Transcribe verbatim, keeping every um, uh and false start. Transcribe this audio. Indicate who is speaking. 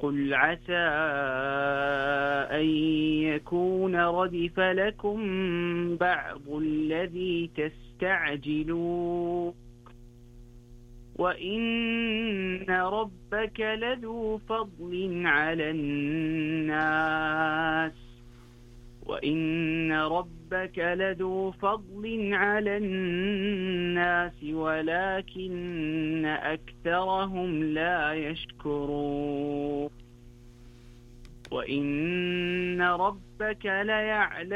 Speaker 1: قل عسى أن يكون ردف لكم بعض الذي تستعجلون وإن ربك لذو فضل على الناس وإن ربك لذو فضل على الناس ولكن أكثرهم لا يشكرون وإن ربك ليعلم